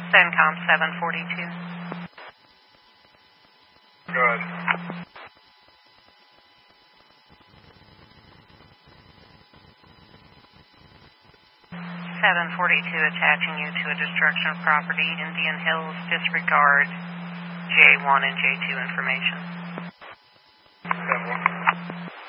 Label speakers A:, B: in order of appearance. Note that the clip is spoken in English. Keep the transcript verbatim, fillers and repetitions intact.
A: CENTCOM seven forty-two.
B: Good.
A: seven forty-two attaching you to a destruction of property, Indian Hills, disregard J one and J two information.